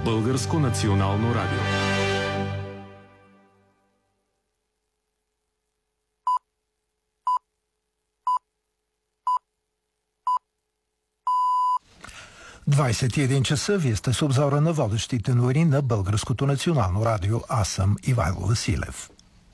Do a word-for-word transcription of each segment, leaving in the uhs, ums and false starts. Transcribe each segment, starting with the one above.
Българско национално радио. двадесет и един часа, вие сте с обзора на водещите новини на Българското национално радио. Аз съм Ивайло Василев.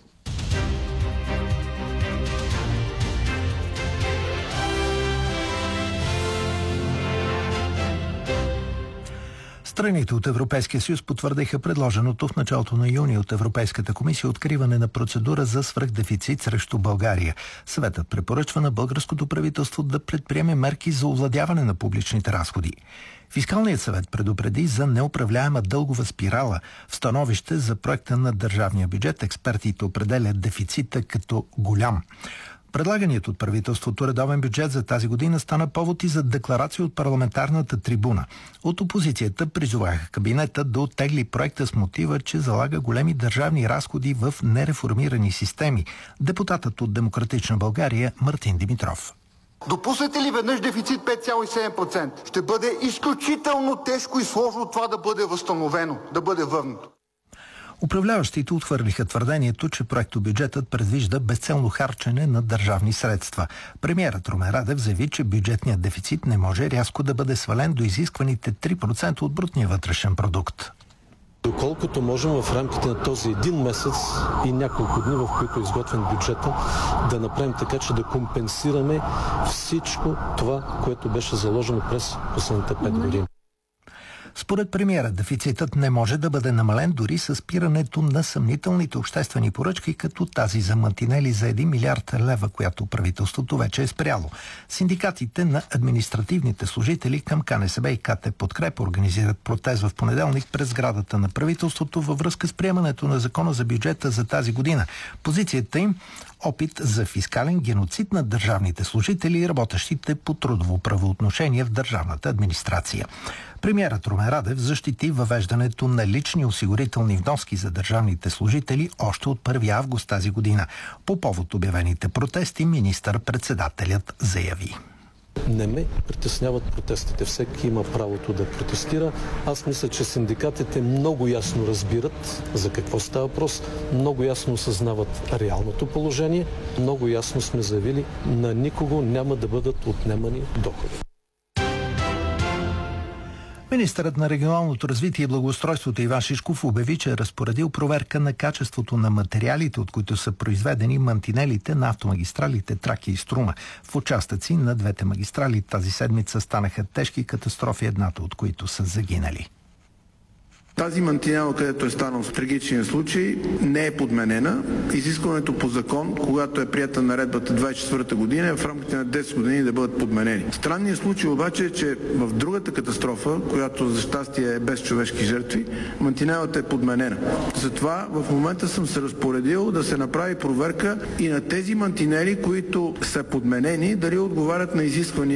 Страните от Европейския съюз потвърдиха предложеното в началото на юни от Европейската комисия откриване на процедура за свръхдефицит срещу България. Съветът препоръчва на българското правителство да предприеме мерки за овладяване на публичните разходи. Фискалният съвет предупреди за неуправляема дългова спирала. В становище за проекта на държавния бюджет експертите определят дефицита като голям. Предлаганият от правителството редовен бюджет за тази година стана повод и за декларация от парламентарната трибуна. От опозицията призоваха кабинета да оттегли проекта с мотива, че залага големи държавни разходи в нереформирани системи. Депутатът от Демократична България Мартин Димитров. Допуснете ли веднъж дефицит пет цяло и седем процента? Ще бъде изключително тежко и сложно това да бъде възстановено, да бъде върнато. Управляващите отхвърлиха твърдението, че проектобюджетът предвижда безцелно харчене на държавни средства. Премиерът Румен Радев заяви, че бюджетният дефицит не може рязко да бъде свален до изискваните три процента от брутния вътрешен продукт. Доколкото можем в рамките на този един месец и няколко дни, в които е изготвен бюджета, да направим така, че да компенсираме всичко това, което беше заложено през последните пет години. Според премиера, дефицитът не може да бъде намален дори с спирането на съмнителните обществени поръчки, като тази за мантинели за един милиард лева, която правителството вече е спряло. Синдикатите на административните служители към КНСБ и КТ Подкрепа организират протест в понеделник през сградата на правителството във връзка с приемането на закона за бюджета за тази година. Позицията им – опит за фискален геноцид на държавните служители и работещите по трудово правоотношение в държавната администрация. Премиерът Румен Радев защити въвеждането на лични осигурителни вноски за държавните служители още от първи август тази година. По повод обявените протести, министър-председателят заяви: Не ме притесняват протестите. Всеки има правото да протестира. Аз мисля, че синдикатите много ясно разбират за какво става въпрос, много ясно осъзнават реалното положение, много ясно сме заявили, на никого няма да бъдат отнемани доходи. Министърът на регионалното развитие и благоустройството Иван Шишков обяви, че е разпоредил проверка на качеството на материалите, от които са произведени мантинелите на автомагистралите Тракия и Струма. В участъци на двете магистрали тази седмица станаха тежки катастрофи, едната от които са загинали. Тази мантинела, където е станал в трагичния случай, не е подменена. Изискването по закон, когато е прията наредбата двадесет и четвърта година, е в рамките на десет години да бъдат подменени. Странният случай обаче е, че в другата катастрофа, която за щастие е без човешки жертви, мантинелата е подменена. Затова в момента съм се разпоредил да се направи проверка и на тези мантинели, които са подменени, дали отговарят на изисквания